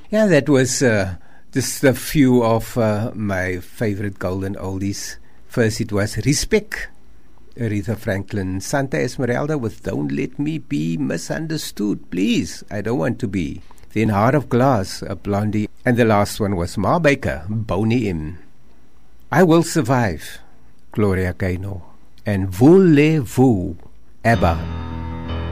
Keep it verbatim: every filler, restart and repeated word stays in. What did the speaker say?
Yeah, that was uh, just a few of uh, my favorite golden oldies. First, it was Respect, Aretha Franklin. Santa Esmeralda with Don't Let Me Be Misunderstood, please. I don't want to be. Then Heart of Glass, a Blondie. And the last one was Ma Baker, Boney M. I Will Survive, Gloria Gaynor. And Voulez-Vous, ABBA.